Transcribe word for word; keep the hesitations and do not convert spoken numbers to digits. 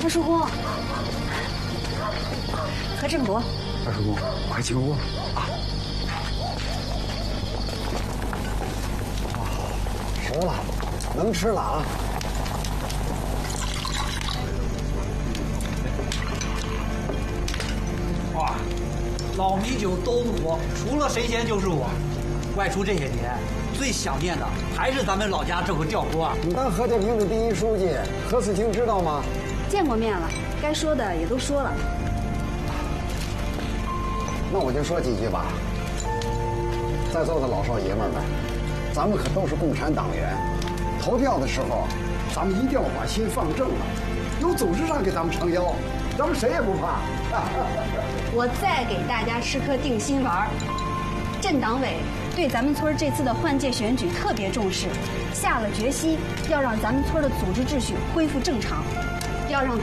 二叔公，喝这么多。 二叔公，快进屋啊！熟了，能吃了啊！ 哇，老米酒都土，除了神仙就是我。外出这些年，最想念的还是咱们老家这口吊锅。 你当何家坪的第一书记何四清知道吗？ 见过面了，该说的也都说了。 那我就说几句吧。在座的老少爷们儿们，咱们可都是共产党员，投票的时候，咱们一定要把心放正了。有组织上给咱们撑腰，咱们谁也不怕。 我再给大家吃颗定心丸。镇党委对咱们村这次的换届选举特别重视，下了决心要让咱们村的组织秩序恢复正常，要让